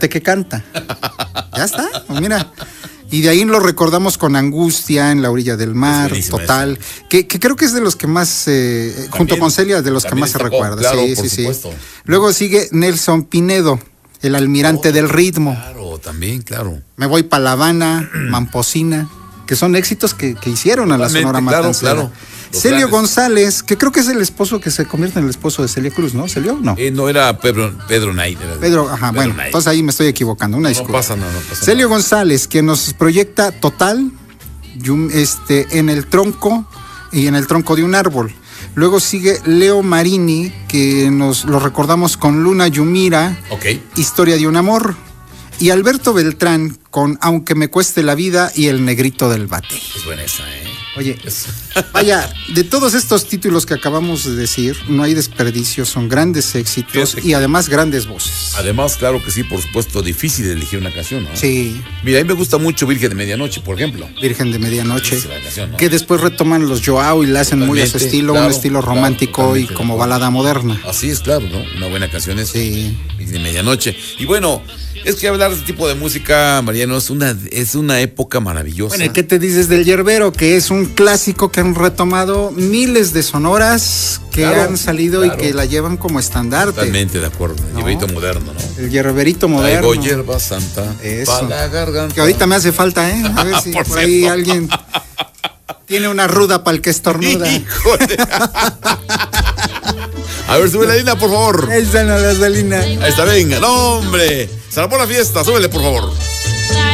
este que canta. Ya está, pues mira. Y de ahí lo recordamos con Angustia, En la orilla del mar, Total, que creo que es de los que más, junto con Celia, de los que más se recuerda. Claro, sí, por sí, supuesto. sí. Luego sigue Nelson Pinedo, El almirante del ritmo. Claro, también, claro. Me voy pa' La Habana, Mamposina, que son éxitos que hicieron a la Sonora Matancera. Claro. Celio González, que creo que es el esposo que se convierte en el esposo de Celia Cruz, ¿no? ¿Celio? No. No era Pedro Knight. Pedro, bueno, Knight. entonces ahí me estoy equivocando, una disculpa. No pasa nada. Celio González, que nos proyecta Total, en el tronco y en el tronco de un árbol. Luego sigue Leo Marini, que nos lo recordamos con Luna Yumira, Historia de un amor. Y Alberto Beltrán con Aunque me cueste la vida y El negrito del bate. Es buena esa, Oye, vaya, de todos estos títulos que acabamos de decir, no hay desperdicio, son grandes éxitos y además grandes voces. Además, claro que sí, por supuesto, difícil de elegir una canción, ¿no? Sí. Mira, a mí me gusta mucho Virgen de Medianoche, por ejemplo. Virgen de Medianoche, canción, ¿no? que después retoman los Joao y la hacen muy a su estilo, claro, un estilo romántico y como balada moderna. Así es, claro, ¿no? Una buena canción es Virgen de Medianoche. Y bueno, es que hablar de este tipo de música, Mariano, es una época maravillosa. Bueno, ¿qué te dices del Yerbero? Que es un clásico que han retomado miles de sonoras que han salido y que la llevan como estandarte. Totalmente de acuerdo, el yerberito moderno, ¿no? El yerberito moderno. Traigo hierba santa para la garganta. Que ahorita me hace falta, ¿eh? A ver si por ahí alguien tiene una ruda para el que estornuda. ¡Híjole! A ver, sube la línea, por favor. Esa no la salina. Ahí está, venga, no, hombre. Se la pone la fiesta, súbele, por favor.